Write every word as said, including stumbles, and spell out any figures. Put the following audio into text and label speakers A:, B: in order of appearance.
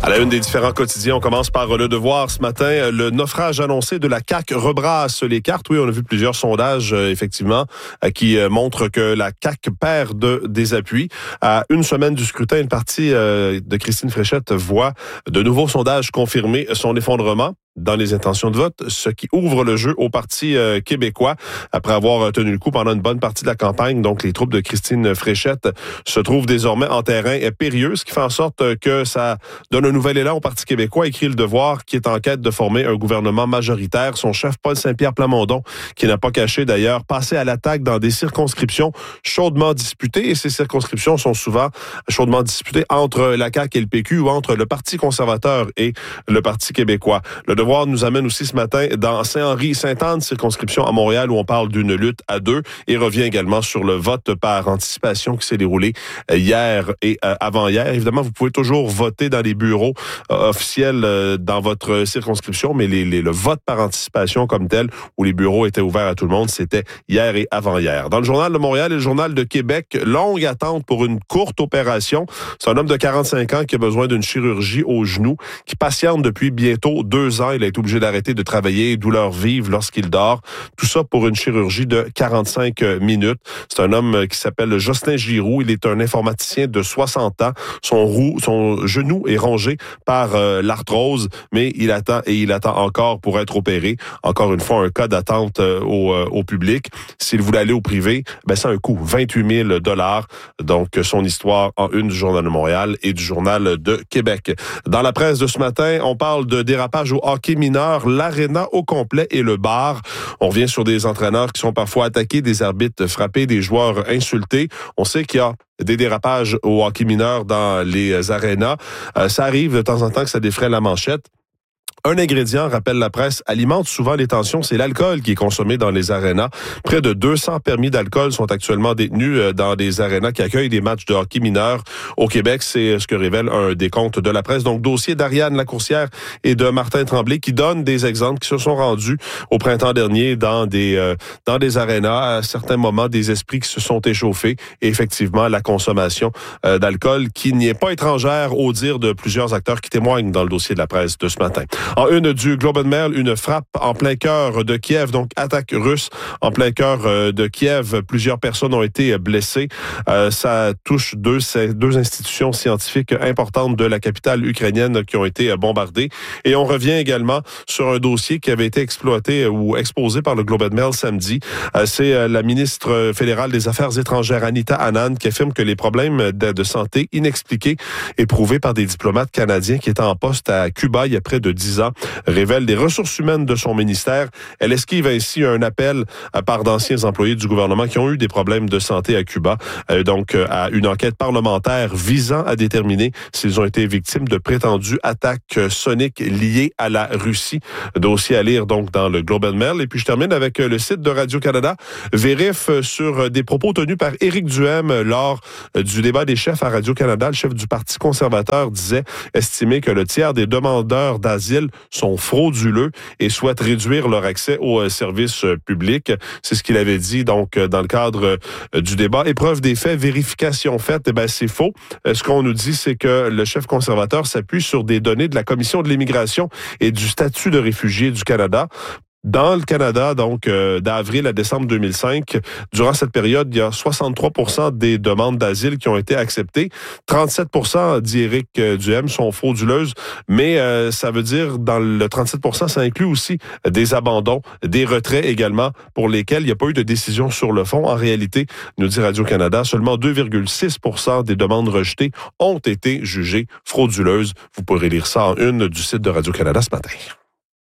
A: À la une des différents quotidiens, on commence par Le Devoir ce matin. Le naufrage annoncé de la C A Q rebrasse les cartes. Oui, on a vu plusieurs sondages, euh, effectivement, euh, qui euh, montrent que la C A Q perd de, des appuis. À une semaine du scrutin, une partie euh, de Christine Fréchette voit de nouveaux sondages confirmer son effondrement dans les intentions de vote, ce qui ouvre le jeu au Parti euh, québécois après avoir tenu le coup pendant une bonne partie de la campagne. Donc, les troupes de Christine Fréchette se trouvent désormais en terrain périlleux, ce qui fait en sorte que ça donne un nouvel élan au Parti québécois, écrit Le Devoir, qui est en quête de former un gouvernement majoritaire. Son chef, Paul Saint-Pierre Plamondon, qui n'a pas caché d'ailleurs, passé à l'attaque dans des circonscriptions chaudement disputées. Et ces circonscriptions sont souvent chaudement disputées entre la C A Q et le P Q ou entre le Parti conservateur et le Parti québécois. Le Devoir nous amène aussi ce matin dans Saint-Henri-Sainte-Anne, circonscription à Montréal, où on parle d'une lutte à deux, et revient également sur le vote par anticipation qui s'est déroulé hier et avant-hier. Évidemment, vous pouvez toujours voter dans les bureaux euh, officiels euh, dans votre circonscription, mais les, les, le vote par anticipation comme tel, où les bureaux étaient ouverts à tout le monde, c'était hier et avant-hier. Dans le Journal de Montréal et le Journal de Québec, longue attente pour une courte opération. C'est un homme de quarante-cinq ans qui a besoin d'une chirurgie au genou, qui patiente depuis bientôt deux ans. Il a été obligé d'arrêter de travailler, douleur vive lorsqu'il dort. Tout ça pour une chirurgie de quarante-cinq minutes. C'est un homme qui s'appelle Jocelyn Giroux. Il est un informaticien de soixante ans. Son, roux, son genou est rongé par euh, l'arthrose, mais il attend et il attend encore pour être opéré. Encore une fois, un cas d'attente euh, au, euh, au public. S'il voulait aller au privé, ben c'est un coût, vingt-huit mille dollars. Donc, son histoire en une du Journal de Montréal et du Journal de Québec. Dans la presse de ce matin, on parle de dérapage au hockey mineur, l'aréna au complet et le bar. On revient sur des entraîneurs qui sont parfois attaqués, des arbitres frappés, des joueurs insultés. On sait qu'il y a des dérapages au hockey mineur dans les arénas. Euh, ça arrive de temps en temps que ça défraie la manchette. Un ingrédient, rappelle la presse, alimente souvent les tensions, c'est l'alcool qui est consommé dans les arénas. Près de deux cents permis d'alcool sont actuellement détenus dans des arénas qui accueillent des matchs de hockey mineurs au Québec. C'est ce que révèle un décompte de la presse. Donc, dossier d'Ariane Lacourcière et de Martin Tremblay qui donnent des exemples qui se sont rendus au printemps dernier dans des euh, dans des arénas. À certains moments, des esprits qui se sont échauffés et effectivement, la consommation euh, d'alcool qui n'y est pas étrangère au dire de plusieurs acteurs qui témoignent dans le dossier de la presse de ce matin. En une du Globe and Mail, une frappe en plein cœur de Kiev, donc attaque russe en plein cœur de Kiev. Plusieurs personnes ont été blessées. Euh, ça touche deux, deux institutions scientifiques importantes de la capitale ukrainienne qui ont été bombardées. Et on revient également sur un dossier qui avait été exploité ou exposé par le Globe and Mail samedi. Euh, c'est la ministre fédérale des Affaires étrangères, Anita Anand, qui affirme que les problèmes de, de santé inexpliqués éprouvés par des diplomates canadiens qui étaient en poste à Cuba il y a près de dix ans révèle des ressources humaines de son ministère. Elle esquive ainsi un appel à part d'anciens employés du gouvernement qui ont eu des problèmes de santé à Cuba, euh, donc euh, à une enquête parlementaire visant à déterminer s'ils ont été victimes de prétendues attaques soniques liées à la Russie. Dossier à lire donc dans le Globe and Mail. Et puis je termine avec le site de Radio-Canada. Vérif sur des propos tenus par Éric Duhem lors du débat des chefs à Radio-Canada. Le chef du Parti conservateur disait estimer que le tiers des demandeurs d'asile sont frauduleux et souhaitent réduire leur accès aux services publics. C'est ce qu'il avait dit donc dans le cadre du débat. Épreuve des faits, vérification faite, eh ben c'est faux. Ce qu'on nous dit, c'est que le chef conservateur s'appuie sur des données de la Commission de l'immigration et du statut de réfugié du Canada. Dans le Canada, donc, euh, d'avril à décembre deux mille cinq, durant cette période, il y a soixante-trois pour cent des demandes d'asile qui ont été acceptées. trente-sept pour cent, dit Éric Duhem, sont frauduleuses, mais euh, ça veut dire, dans le trente-sept pour cent, ça inclut aussi des abandons, des retraits également, pour lesquels il n'y a pas eu de décision sur le fond. En réalité, nous dit Radio-Canada, seulement deux virgule six pour cent des demandes rejetées ont été jugées frauduleuses. Vous pourrez lire ça en une du site de Radio-Canada ce matin.